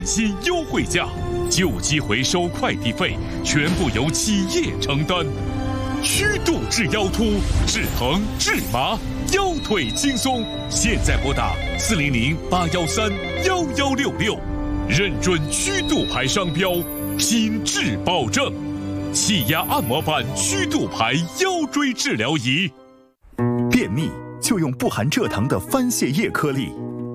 新优惠价，旧机回收快递费全部由企业承担。虚度治腰突，治疼治麻，腰腿轻松。现在拨打400-813-1166，认准虚度牌商标，品质保证。气压按摩板虚度牌腰椎治疗仪。 便秘就用不含蔗糖的番泻叶颗粒。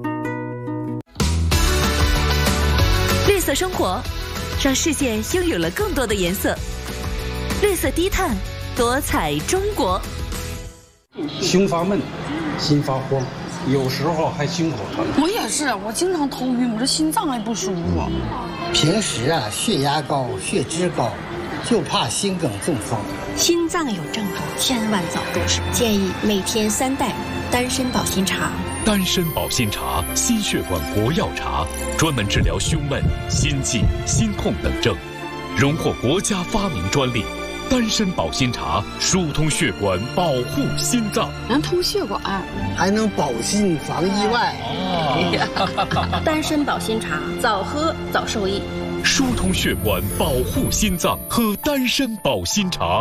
绿色生活，让世界拥有了更多的颜色。绿色低碳，多彩中国。 胸发闷，心发慌，有时候还心口疼。 我也是，我经常头晕，我这心脏还不舒服。 平时血压高、血脂高，就怕心梗中风。 心脏有症状，千万早重视。建议每天3袋丹参保心茶。 丹参保心茶，心血管国药茶，专门治疗胸闷、心悸、心痛等症，荣获国家发明专利。丹参保心茶疏通血管，保护心脏， 能通血管， 还能保心防意外。 丹参保心茶，早喝早受益。 疏通血管，保护心脏，喝丹参保心茶。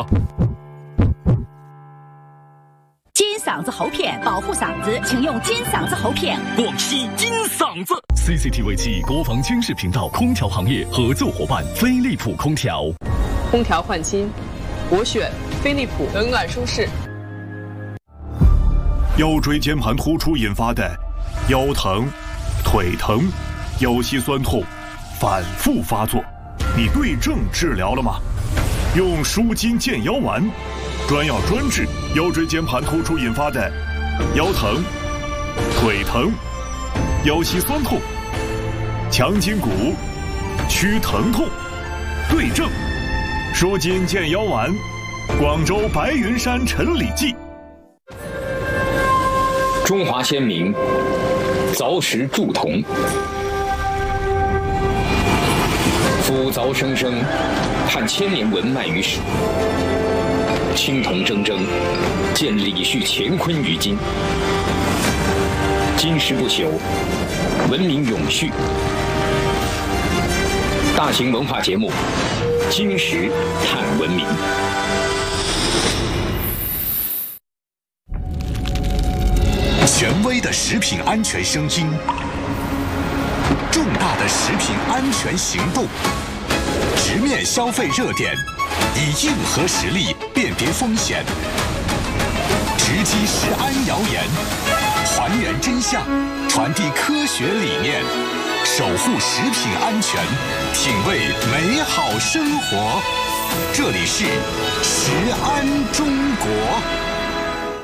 金嗓子喉片，保护嗓子，请用金嗓子喉片。 广西金嗓子。 CCTV 7国防军事频道空调行业合作伙伴飞利浦空调。 空调换新，我选飞利浦，冷暖舒适。 腰椎间盘突出引发的腰疼、腿疼、腰膝酸痛反复发作，你对症治疗了吗？用舒筋健腰丸，专药专治腰椎间盘突出引发的腰疼、腿疼、腰膝酸痛、强筋骨、驱疼痛，对症。舒筋健腰丸，广州白云山陈李记。 中华先民凿石铸铜，夫凿生生，盼千年文脉于史。青铜铮铮，见李旭乾坤于今。金石不朽，文明永续。大型文化节目《金石探文明》。 权威的食品安全声音，重大的食品安全行动，直面消费热点，以硬核实力辨别风险，直击食安谣言，还原真相，传递科学理念，守护食品安全，品味美好生活。这里是食安中国。